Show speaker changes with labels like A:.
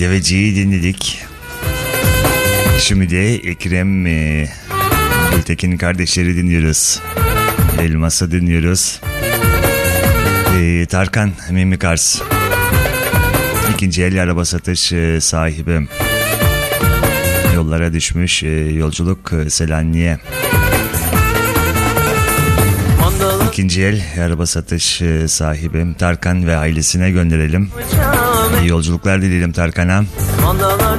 A: Deveci'yi dinledik. Şimdi de Ekrem Gültekin kardeşleri dinliyoruz. Elmas'ı dinliyoruz. Tarkan Mimikars. İkinci el araba satış sahibim. Yollara düşmüş yolculuk Selanik'e. İkinci el araba satış sahibim Tarkan ve ailesine gönderelim. İyi yolculuklar dileyelim Tarkan'a.